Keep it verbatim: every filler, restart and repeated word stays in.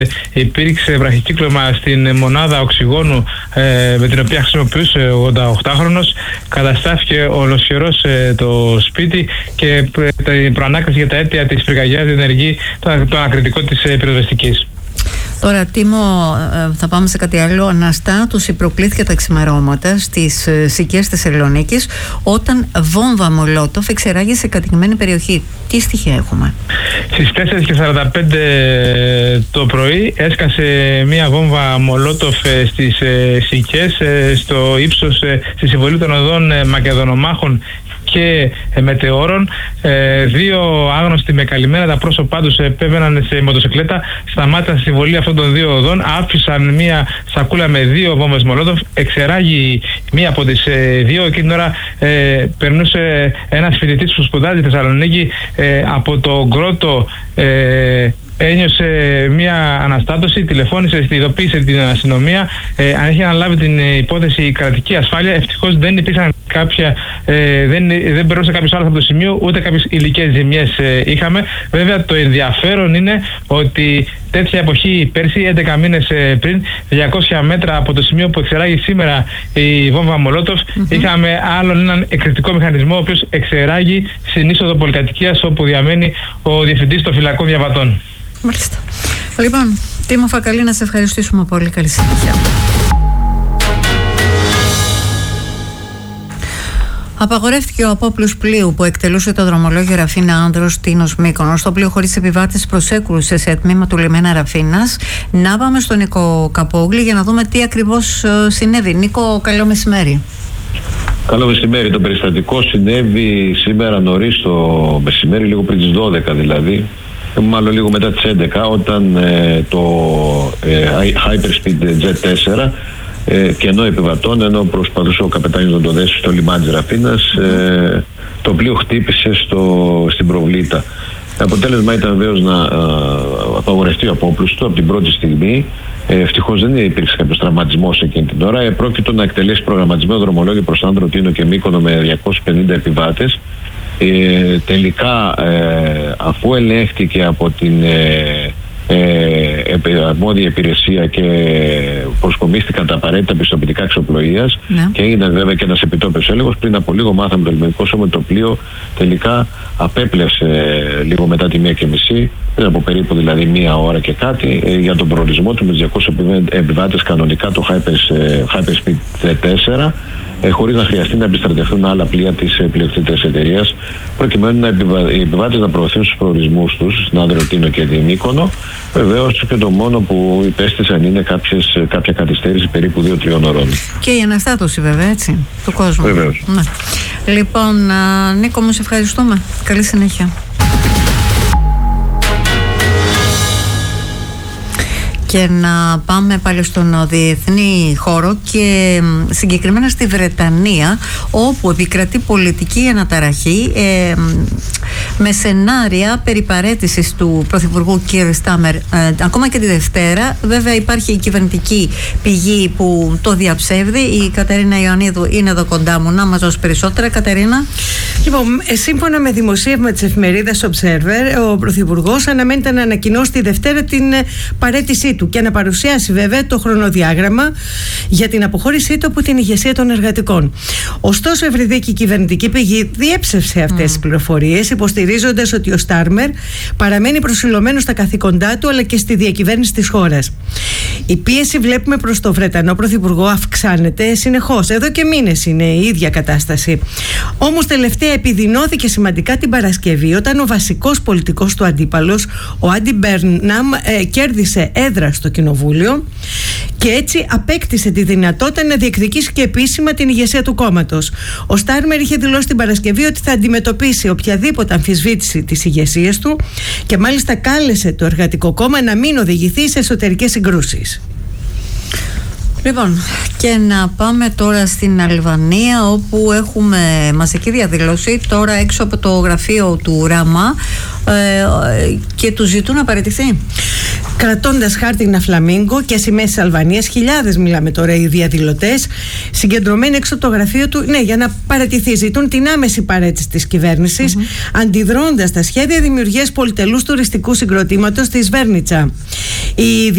υπήρξε βραχικύκλωμα στην μονάδα οξυγόνου ε, με την οποία χρησιμοποιούσε ο ογδοοχτάχρονος. Καταστάθηκε ολοσχερός ε, το σπίτι και ε, η προανάκριση για τα αίτια της πυρκαγιάς διενεργεί το, το ανακριτικό της ε, πυροσβεστικής. Τώρα, Τίμω, θα πάμε σε κάτι άλλο. Αναστάτωση προκλήθηκε τα ξημερώματα στις Σικές Θεσσαλονίκης όταν βόμβα Μολότοφ εξεράγει σε κατοικημένη περιοχή. Τι στοιχεία έχουμε? Στις τέσσερις και σαράντα πέντε το πρωί έσκασε μία βόμβα Μολότοφ στις Σικές στο ύψος, στη συμβολή των οδών Μακεδονομάχων και μετεώρων. Ε, δύο άγνωστοι με καλυμμένα τα πρόσωπά τους επέβαιναν σε μοτοσυκλέτα, σταμάτησαν στη συμβολή αυτών των δύο οδών, άφησαν μία σακούλα με δύο βόμβες Μολότοφ, εξεράγει μία από τις ε, δύο. Εκείνη την ώρα ε, περνούσε ένας φοιτητής που σπουδάζει στη Θεσσαλονίκη ε, από το Γκρότο. Ε, ένιωσε μία αναστάτωση, τηλεφώνησε, ειδοποίησε την αστυνομία, ε, αν είχε αναλάβει την υπόθεση η κρατική ασφάλεια. Ευτυχώς δεν υπήρξαν κάποια, ε, δεν, δεν περνούσε κάποιος άλλος από το σημείο, ούτε κάποιες υλικές ζημιές ε, είχαμε. Βέβαια, το ενδιαφέρον είναι ότι τέτοια εποχή πέρσι, έντεκα μήνες ε, πριν, διακόσια μέτρα από το σημείο που εξεράγει σήμερα η βόμβα Μολότοφ, mm-hmm. είχαμε άλλον έναν εκρηκτικό μηχανισμό, ο οποίος εξεράγει στην είσοδο πολυκατοικίας όπου διαμένει ο διευθυντής των φυλακών διαβατών. Μάλιστα. Λοιπόν, Τίμω Φακαλή, να σε ευχαριστήσουμε πολύ. Καλή συνέχεια. Απαγορεύτηκε ο απόπλους πλοίου που εκτελούσε το δρομολόγιο Ραφίνα Άνδρος Τίνος Μύκονος. Το πλοίο χωρίς επιβάτες προσέκρουσε σε τμήμα του λιμένα Ραφίνας. Να πάμε στον Νίκο Καπόγλη για να δούμε τι ακριβώς συνέβη. Νίκο, καλό μεσημέρι. Καλό μεσημέρι. Το περιστατικό συνέβη σήμερα νωρίς το μεσημέρι, λίγο πριν τις δώδεκα δηλαδή, μάλλον λίγο μετά τις έντεκα, όταν ε, το ε, Hyperspeed τζετ τέσσερα ε, κενό επιβατών, ενώ προσπαθούσε ο καπετάνιος να το δέσει στο λιμάνι της Ραφίνας, ε, το πλοίο χτύπησε στο, στην προβλήτα. Το αποτέλεσμα ήταν βέβαιος να ε, απαγορευτεί ο απόπλους του από την πρώτη στιγμή. Ε, ευτυχώς δεν υπήρξε κάποιος τραυματισμός εκείνη την ώρα. Ε, πρόκειτο να εκτελέσει προγραμματισμένο δρομολόγιο προς Άνδρο, Τίνο και Μύκονο με διακόσιους πενήντα επιβάτες. Ε, τελικά ε, αφού ελέγχθηκε από την ε, ε, αρμόδια υπηρεσία και προσκομίστηκαν τα απαραίτητα πιστοποιητικά εξοπλοείας, ναι. και έγινε βέβαια και ένας επιτόπιος έλεγχος, πριν από λίγο μάθαμε το λιμενικό σώμα ότι το πλοίο τελικά απέπλευσε λίγο μετά τη μία και μισή, πριν από περίπου δηλαδή μία ώρα και κάτι, ε, για τον προορισμό του με διακόσιους επιβάτες, κανονικά το Hyperspeed τζετ τέσσερα, Ε, χωρίς να χρειαστεί να επιστρατευτούν άλλα πλοία της επιλεκτήτριας εταιρείας, προκειμένου να επιβα... οι επιβάτες να προωθούν στους προορισμούς τους, στην Άνδρο, Τίνο και την Μύκονο. Βεβαίως και το μόνο που υπέστησαν είναι κάποιες, κάποια καθυστέρηση περίπου δύο τριών ώρων. Και η αναστάτωση βέβαια, έτσι, του κόσμου. Βεβαίως. Ναι. Λοιπόν, Νίκο, μου σε ευχαριστούμε. Καλή συνέχεια. Και να πάμε πάλι στον διεθνή χώρο και συγκεκριμένα στη Βρετανία, όπου επικρατεί πολιτική αναταραχή ε, με σενάρια περί παραίτησης του Πρωθυπουργού Κίρ Στάμερ. Ε, ακόμα και τη Δευτέρα βέβαια υπάρχει η κυβερνητική πηγή που το διαψεύδει. Η Κατερίνα Ιωαννίδου είναι εδώ κοντά μου να μας δώσει περισσότερα. Κατερίνα. Λοιπόν, σύμφωνα με δημοσίευμα της εφημερίδας Observer, ο Πρωθυπουργός αναμένεται να ανακοινώσει τη Δευτέρα την παραίτησή του και να παρουσιάσει βέβαια το χρονοδιάγραμμα για την αποχώρησή του από την ηγεσία των εργατικών. Ωστόσο, ευρυδίκη κυβερνητική πηγή διέψευσε αυτές mm. τις πληροφορίες, υποστηρίζοντας ότι ο Στάρμερ παραμένει προσιλωμένος στα καθήκοντά του αλλά και στη διακυβέρνηση της χώρας. Η πίεση, βλέπουμε, προς τον Βρετανό Πρωθυπουργό αυξάνεται συνεχώς. Εδώ και μήνες είναι η ίδια κατάσταση. Όμως τελευταία επιδεινώθηκε σημαντικά την Παρασκευή, όταν ο βασικός πολιτικός του αντίπαλος, ο Άντι Μπέρναμ, ε, κέρδισε έδρα στο Κοινοβούλιο και έτσι απέκτησε τη δυνατότητα να διεκδικήσει και επίσημα την ηγεσία του κόμματος. Ο Στάρμερ είχε δηλώσει την Παρασκευή ότι θα αντιμετωπίσει οποιαδήποτε αμφισβήτηση της ηγεσίας του και μάλιστα κάλεσε το Εργατικό Κόμμα να μην οδηγηθεί σε εσωτερικές συγκρούσεις. Λοιπόν, και να πάμε τώρα στην Αλβανία, όπου έχουμε μαζική διαδήλωση τώρα έξω από το γραφείο του Ράμα ε, και του ζητούν να παραιτηθεί. Κρατώντας χάρτινα φλαμίγκο και σημαίες της Αλβανίας, χιλιάδες μιλάμε τώρα οι διαδηλωτές, συγκεντρωμένοι έξω από το γραφείο του, ναι, για να παραιτηθεί. Ζητούν την άμεση παραίτηση της κυβέρνησης, mm-hmm. αντιδρώντας τα σχέδια δημιουργίας πολυτελούς τουριστικού συγκροτήματος στη Σβέρνιτσα. Οι